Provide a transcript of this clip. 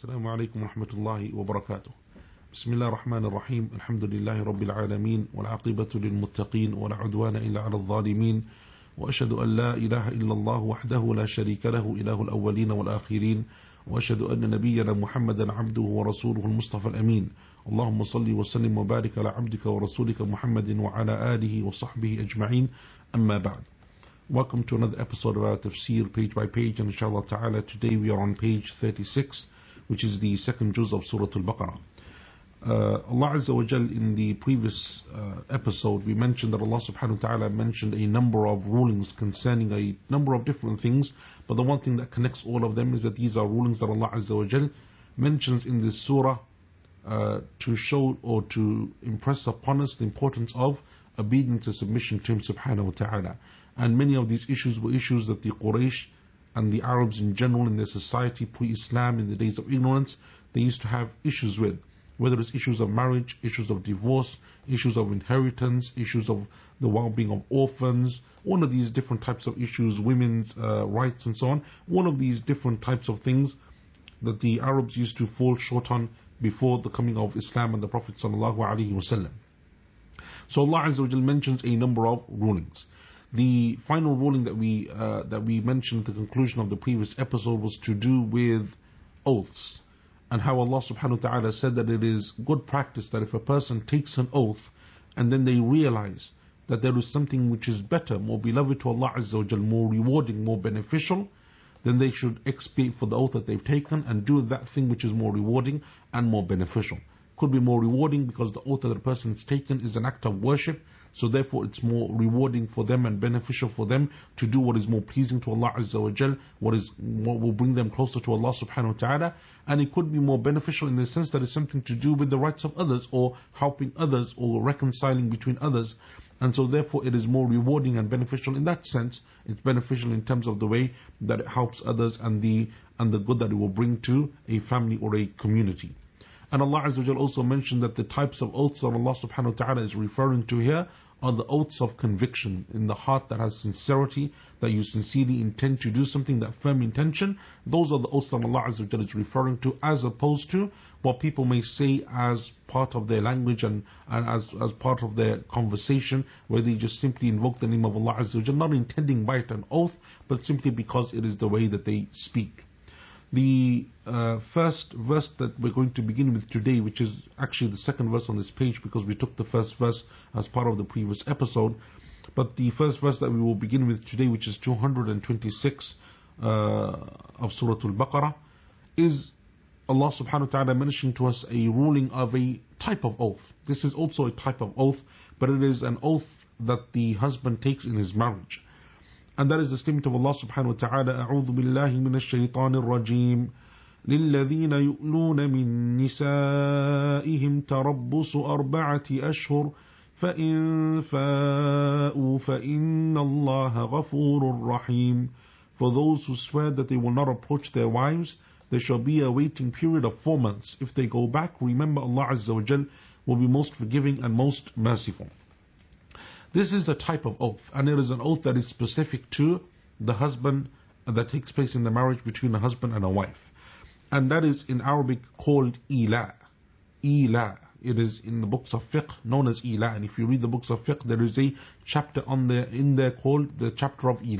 السلام عليكم ورحمة الله وبركاته. بسم الله الرحمن الرحيم. الحمد لله رب العالمين، والعاقبة للمتقين، ولا عدوان إلا على الظالمين، وأشهد أن لا إله إلا الله وحده لا شريك له إله الأولين والآخرين، وأشهد أن نبينا محمدا عبده ورسوله المصطفى الأمين. اللهم صل وسلم وبارك على عبدك ورسولك محمد وعلى آله وصحبه أجمعين. أما بعد. Welcome to another episode of our tafsir page by page, and inshallah ta'ala today we are on page 36, which is the second juz of Surah Al-Baqarah. Allah Azza wa Jal, in the previous episode we mentioned that Allah subhanahu wa ta'ala mentioned a number of rulings concerning a number of different things, but the one thing that connects all of them is that these are rulings that Allah Azza wa Jal mentions in this surah to show or to impress upon us the importance of obedience and submission to Him subhanahu wa ta'ala. And many of these issues were issues that the Quraysh and the Arabs in general in their society pre-Islam, in the days of ignorance, they used to have issues with. Whether it's issues of marriage, issues of divorce, issues of inheritance, issues of the well-being of orphans, all of these different types of issues, women's rights and so on, all of these different types of things that the Arabs used to fall short on before the coming of Islam and the Prophet sallallahu alaihi wasallam. So Allah Azza wa Jal mentions a number of rulings. The final ruling that we mentioned at the conclusion of the previous episode was to do with oaths, and how Allah subhanahu wa ta'ala said that it is good practice that if a person takes an oath and then they realize that there is something which is better, more beloved to Allah Azza wa Jal, more rewarding, more beneficial, then they should expiate for the oath that they've taken and do that thing which is more rewarding and more beneficial. Could be more rewarding because the oath that the person has taken is an act of worship, so therefore it's more rewarding for them and beneficial for them to do what is more pleasing to Allah Azza wa Jal, what will bring them closer to Allah subhanahu wa ta'ala. And it could be more beneficial in the sense that it's something to do with the rights of others, or helping others, or reconciling between others. And so therefore it is more rewarding and beneficial in that sense. It's beneficial in terms of the way that it helps others and the good that it will bring to a family or a community. And Allah Azza wa Jal also mentioned that the types of oaths that Allah subhanahu wa ta'ala is referring to here are the oaths of conviction in the heart that has sincerity, that you sincerely intend to do something, that firm intention. Those are the oaths that Allah Azza wa Jal is referring to, as opposed to what people may say as part of their language and as part of their conversation, where they just simply invoke the name of Allah Azza wa Jal, not intending by it an oath, but simply because it is the way that they speak. The first verse that we're going to begin with today, which is actually the second verse on this page because we took the first verse as part of the previous episode, but the first verse that we will begin with today, which is 226 of Surah Al-Baqarah, is Allah subhanahu wa ta'ala mentioning to us a ruling of a type of oath. This is also a type of oath, but it is an oath that the husband takes in his marriage. And that is the statement of Allah subhanahu wa ta'ala, أعوذ بالله من الشيطان الرجيم للذين يؤلون من نسائهم تربص 4 أشهر فإن فاءوا فإن الله غفور رحيم. For those who swear that they will not approach their wives, there shall be a waiting period of 4 months. If they go back, remember Allah Azza wa Jal will be most forgiving and most merciful. This is a type of oath, and it is an oath that is specific to the husband, that takes place in the marriage between a husband and a wife. And that is in Arabic called ila. Ila. It is in the books of fiqh known as ila. And if you read the books of fiqh, there is a chapter in there called the chapter of ila.